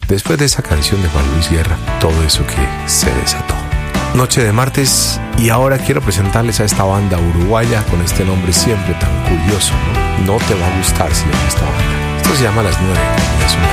después de esa canción de Juan Luis Guerra, todo eso que se desató. Noche de martes, y ahora quiero presentarles a esta banda uruguaya con este nombre siempre tan curioso, ¿no? No te va a gustar si llama esta banda. Esto se llama Las 9. Es una